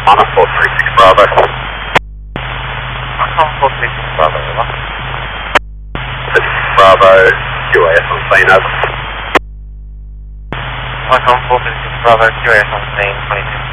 Montana 436 Bravo. Montana 436 Bravo, over. 36 Bravo, QAS on scene, over. Montana 436 Bravo, QAS on scene, 22.